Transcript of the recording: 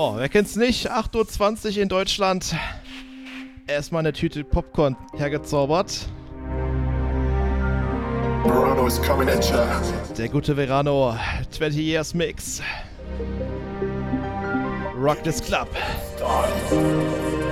Oh, wer kennt's nicht? 8:20 Uhr in Deutschland. Erstmal eine Tüte Popcorn hergezaubert. Verano is coming at ya. Der gute Verano, 20 Years Mix. Rock this Club.